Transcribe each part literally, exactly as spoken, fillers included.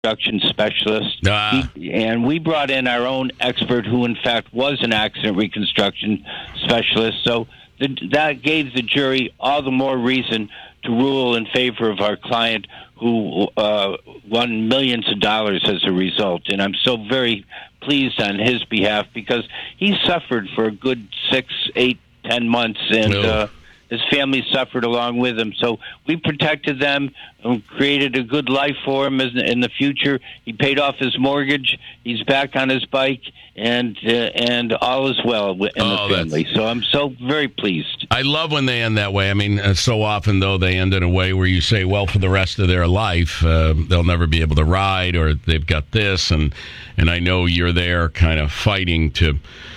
reconstruction specialist, Ah. he, and we brought in our own expert who, in fact, was an accident reconstruction specialist. So the, that gave the jury all the more reason to rule in favor of our client, who uh, won millions of dollars as a result. And I'm so very pleased on his behalf because he suffered for a good six, eight, ten months, and No. uh, his family suffered along with him. So we protected them and created a good life for him in the future. He paid off his mortgage. He's back on his bike, and uh, and all is well in Oh, the family. that's- So I'm so very pleased. I love when they end that way. I mean, uh, so often, though, they end in a way where you say, well, for the rest of their life, uh, they'll never be able to ride, or they've got this. And, and I know you're there kind of fighting to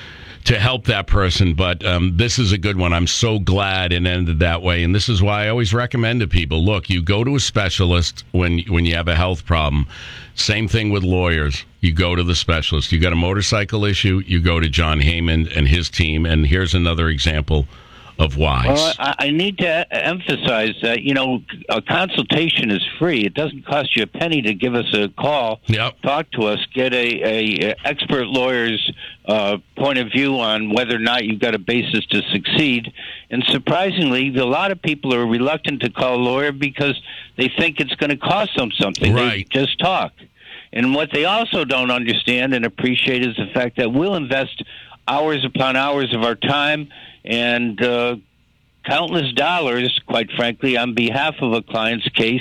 to help that person. But um, this is a good one. I'm so glad it ended that way. And this is why I always recommend to people, look, you go to a specialist when when you have a health problem. Same thing with lawyers. You go to the specialist. You got a motorcycle issue, you go to John Heyman and his team. And here's another example of why. Well, I, I need to emphasize that, you know, a consultation is free. It doesn't cost you a penny to give us a call, Yep. talk to us, get a, a expert lawyer's uh, point of view on whether or not you've got a basis to succeed. And surprisingly, a lot of people are reluctant to call a lawyer because they think it's going to cost them something. Right. They just talk. And what they also don't understand and appreciate is the fact that we'll invest hours upon hours of our time and uh, countless dollars, quite frankly, on behalf of a client's case.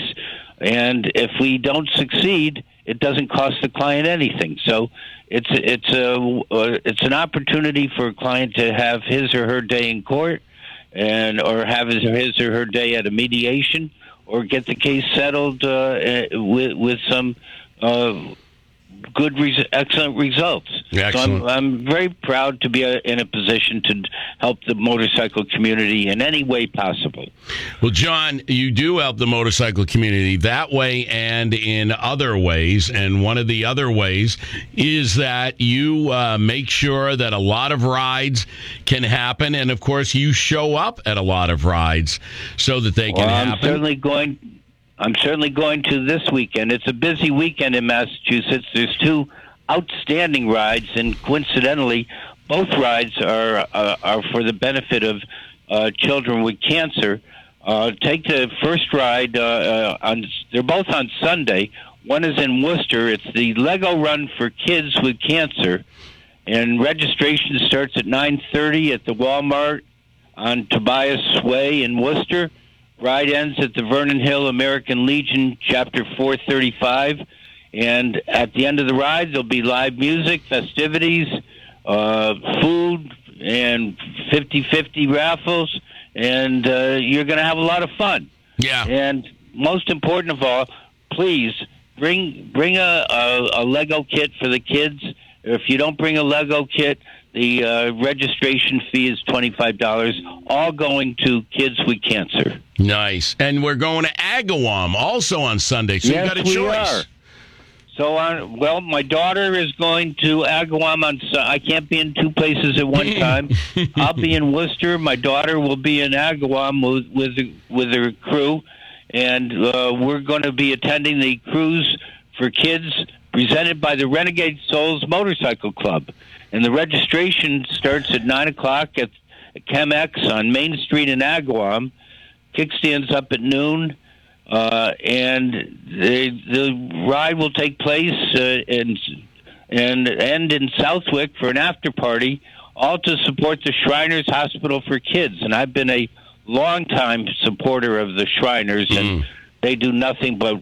And if we don't succeed, it doesn't cost the client anything. So it's it's a uh, it's an opportunity for a client to have his or her day in court, and or have his, his or her day at a mediation, or get the case settled uh, with with some uh, good, res- excellent results. Excellent. So I'm, I'm very proud to be a, in a position to help the motorcycle community in any way possible. Well, John, you do help the motorcycle community that way and in other ways. And one of the other ways is that you uh, make sure that a lot of rides can happen. And, of course, you show up at a lot of rides so that they can well, I'm happen. certainly going... I'm certainly going to this weekend. It's a busy weekend in Massachusetts. There's two outstanding rides, and coincidentally, both rides are uh, are for the benefit of uh, children with cancer. Uh, take the first ride. Uh, uh, on they're both on Sunday. One is in Worcester. It's the Lego Run for Kids with Cancer, and registration starts at nine thirty at the Walmart on Tobias Way in Worcester. Ride ends at the Vernon Hill American Legion, Chapter four thirty-five. And at the end of the ride, there'll be live music, festivities, uh, food, and fifty-fifty raffles. And uh, you're going to have a lot of fun. Yeah. And most important of all, please bring bring a, a, a Lego kit for the kids. If you don't bring a Lego kit, the uh, registration fee is twenty-five dollars, all going to Kids with Cancer. Nice. And we're going to Agawam also on Sunday, so yes, you got a we choice. Are. So, on, well, my daughter is going to Agawam on. I can't be in two places at one time. I'll be in Worcester. My daughter will be in Agawam with with, with her crew, and uh, we're going to be attending the cruise for kids presented by the Renegade Souls Motorcycle Club. And the registration starts at nine o'clock at ChemX on Main Street in Agawam. Kickstand's up at noon. Uh, and the, the ride will take place uh, in, and end in Southwick for an after party, all to support the Shriners Hospital for Kids. And I've been a longtime supporter of the Shriners, mm. and they do nothing but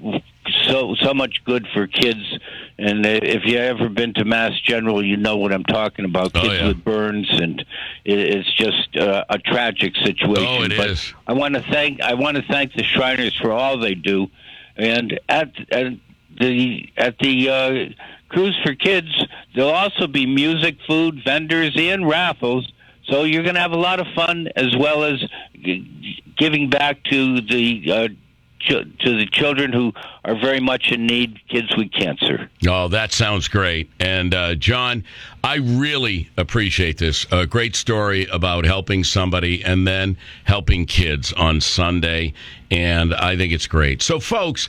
so so much good for kids. And if you've ever been to Mass General, you know what I'm talking about. Kids oh, yeah. with burns, and it's just uh, a tragic situation. Oh, it but is. I want to thank I want to thank the Shriners for all they do. And at, at the at the uh, Cruise for Kids, there'll also be music, food, vendors, and raffles. So you're going to have a lot of fun, as well as g- giving back to the uh, to the children who are very much in need, kids with cancer. Oh, that sounds great. And, uh, John, I really appreciate this. A great story about helping somebody and then helping kids on Sunday, and I think it's great. So, folks,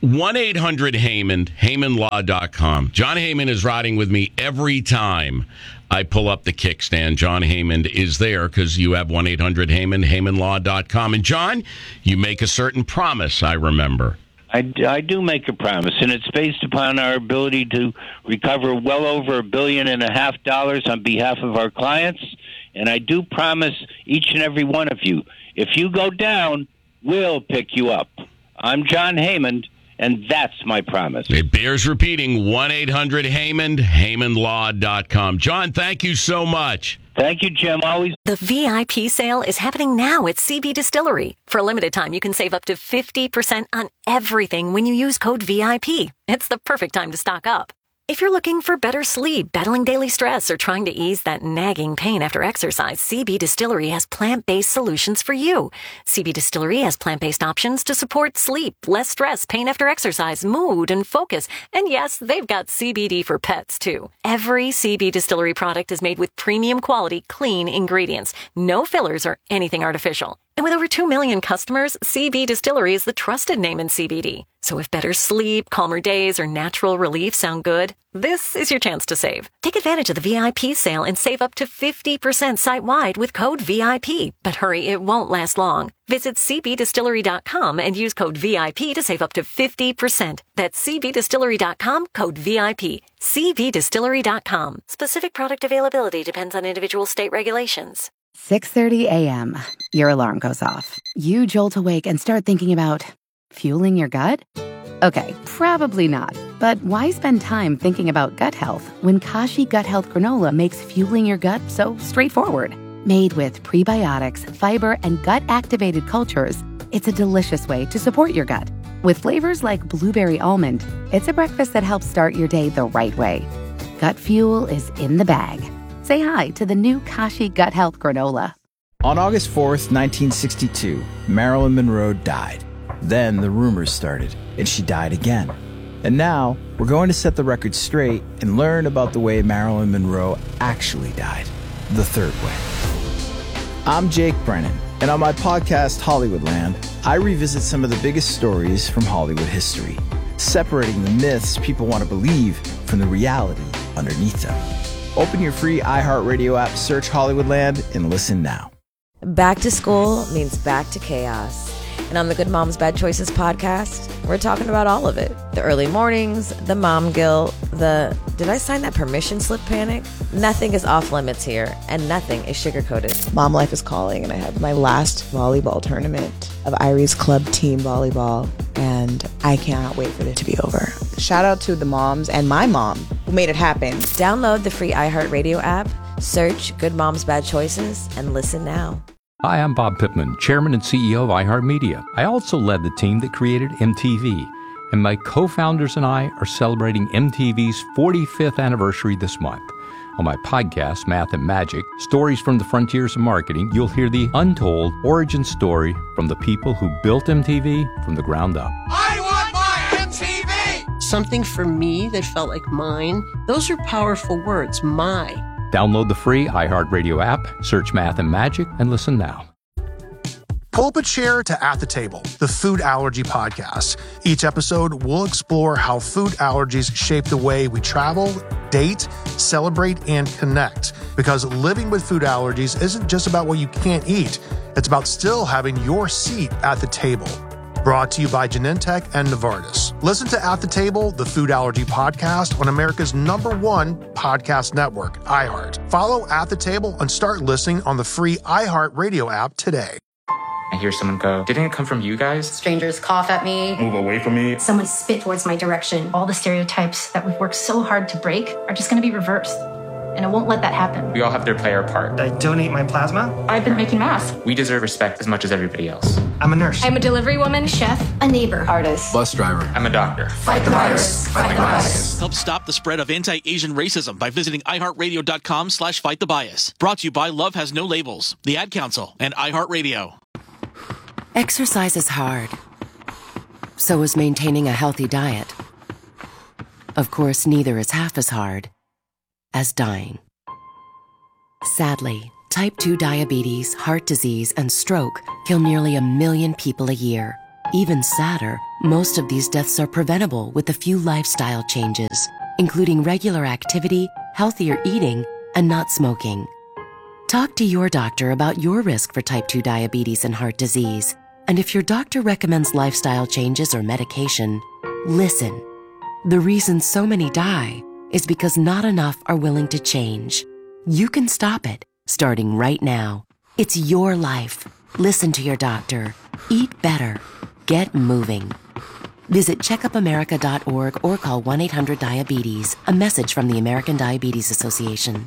one eight hundred Heyman, Heyman Law dot com. John Heyman is riding with me every time I pull up the kickstand. John Heyman is there because you have one eight hundred Heyman, Heyman Law dot com. And, John, you make a certain promise, I remember. I, I do make a promise, and it's based upon our ability to recover well over a billion and a half dollars on behalf of our clients. And I do promise each and every one of you, if you go down, we'll pick you up. I'm John Heyman, and that's my promise. It bears repeating, one eight hundred Heyman, Heyman Law dot com. John, thank you so much. Thank you, Jim. Always. The V I P sale is happening now at C B Distillery. For a limited time, you can save up to fifty percent on everything when you use code V I P. It's the perfect time to stock up. If you're looking for better sleep, battling daily stress, or trying to ease that nagging pain after exercise, C B Distillery has plant-based solutions for you. C B Distillery has plant-based options to support sleep, less stress, pain after exercise, mood, and focus. And yes, they've got C B D for pets, too. Every C B Distillery product is made with premium quality, clean ingredients. No fillers or anything artificial. And with over two million customers, C B Distillery is the trusted name in C B D. So if better sleep, calmer days, or natural relief sound good, this is your chance to save. Take advantage of the V I P sale and save up to fifty percent site-wide with code V I P. But hurry, it won't last long. Visit C B distillery dot com and use code V I P to save up to fifty percent. That's C B distillery dot com, code V I P. C B distillery dot com. Specific product availability depends on individual state regulations. six thirty a.m. Your alarm goes off. You jolt awake and start thinking about fueling your gut? Okay, probably not. But why spend time thinking about gut health when Kashi Gut Health Granola makes fueling your gut so straightforward? Made with prebiotics, fiber, and gut-activated cultures, it's a delicious way to support your gut. With flavors like blueberry almond, it's a breakfast that helps start your day the right way. Gut fuel is in the bag. Say hi to the new Kashi Gut Health Granola. On August fourth, nineteen sixty-two, Marilyn Monroe died. Then the rumors started, and she died again. And now, we're going to set the record straight and learn about the way Marilyn Monroe actually died, the third way. I'm Jake Brennan, and on my podcast, Hollywoodland, I revisit some of the biggest stories from Hollywood history, separating the myths people want to believe from the reality underneath them. Open your free iHeartRadio app, search Hollywoodland, and listen now. Back to school means back to chaos. And on the Good Moms Bad Choices podcast, we're talking about all of it. The early mornings, the mom guilt, the did I sign that permission slip panic? Nothing is off limits here, and nothing is sugar-coated. Mom life is calling, and I had my last volleyball tournament of Irie's club team volleyball, and I cannot wait for it to be over. Shout out to the moms and my mom who made it happen. Download the free iHeartRadio app, search Good Moms Bad Choices, and listen now. Hi, I'm Bob Pittman, Chairman and C E O of iHeartMedia. I also led the team that created M T V, and my co-founders and I are celebrating M T V's forty-fifth anniversary this month. On my podcast, Math and Magic, Stories from the Frontiers of Marketing, you'll hear the untold origin story from the people who built M T V from the ground up. I want my M T V! Something for me that felt like mine. Those are powerful words, my. Download the free iHeartRadio app, search Math and Magic, and listen now. Pull up a chair to At the Table, the food allergy podcast. Each episode, we'll explore how food allergies shape the way we travel, date, celebrate, and connect. Because living with food allergies isn't just about what you can't eat. It's about still having your seat at the table. Brought to you by Genentech and Novartis. Listen to At the Table, the food allergy podcast on America's number one podcast network, iHeart. Follow At the Table and start listening on the free iHeart Radio app today. I hear someone go, didn't it come from you guys? Strangers cough at me. Move away from me. Someone spit towards my direction. All the stereotypes that we've worked so hard to break are just going to be reversed. And I won't let that happen. We all have to play our part. I donate my plasma. I've been making masks. We deserve respect as much as everybody else. I'm a nurse. I'm a delivery woman, chef, a neighbor, artist, bus driver. I'm a doctor. Fight the virus. Fight the bias. Help stop the spread of anti-Asian racism by visiting iHeartRadio.com slash fight the bias. Brought to you by Love Has No Labels, the Ad Council, and iHeartRadio. Exercise is hard. So is maintaining a healthy diet. Of course, neither is half as hard as dying. Sadly, type two diabetes, heart disease, and stroke kill nearly a million people a year. Even sadder, most of these deaths are preventable with a few lifestyle changes, including regular activity, healthier eating, and not smoking. Talk to your doctor about your risk for type two diabetes and heart disease. And if your doctor recommends lifestyle changes or medication, listen. The reason so many die is because not enough are willing to change. You can stop it, starting right now. It's your life. Listen to your doctor. Eat better. Get moving. Visit checkup america dot org or call one eight hundred diabetes. A message from the American Diabetes Association.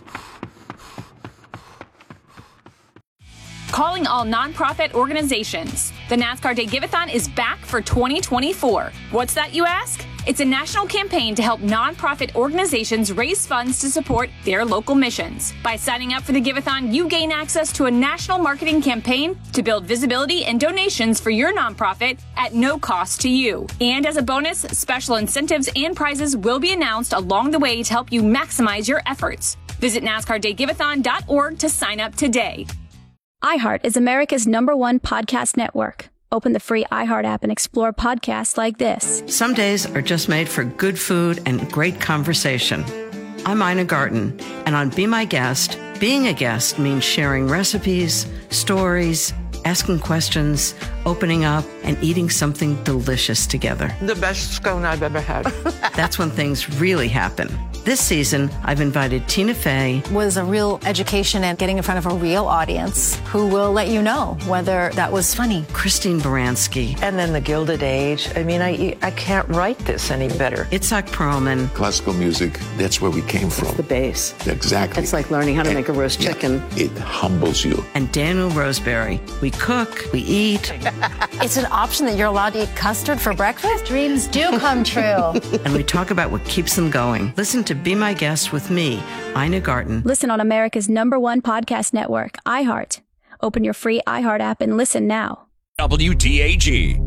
Calling all nonprofit organizations. The NASCAR Day Give-A-thon is back for twenty twenty-four. What's that, you ask? It's a national campaign to help nonprofit organizations raise funds to support their local missions. By signing up for the Give-A-thon, you gain access to a national marketing campaign to build visibility and donations for your nonprofit at no cost to you. And as a bonus, special incentives and prizes will be announced along the way to help you maximize your efforts. Visit NASCAR Day Give A Thon dot org to sign up today. iHeart is America's number one podcast network. Open the free iHeart app and explore podcasts like this. Some days are just made for good food and great conversation. I'm Ina Garten, and on Be My Guest, being a guest means sharing recipes, stories, asking questions, opening up, and eating something delicious together. The best scone I've ever had. That's when things really happen. This season, I've invited Tina Fey. Was a real education and getting in front of a real audience who will let you know whether that was funny. Christine Baranski. And then the Gilded Age. I mean, I I can't write this any better. Itzhak Perlman. Classical music, that's where we came from. It's the base. Exactly. It's like learning how to and, make a roast yeah, chicken. It humbles you. And Daniel Roseberry. We cook, we eat. It's an option that you're allowed to eat custard for breakfast? Dreams do come true. And we talk about what keeps them going. Listen to Be My Guest with me, Ina Garten. Listen on America's number one podcast network, iHeart. Open your free iHeart app and listen now. W T A G,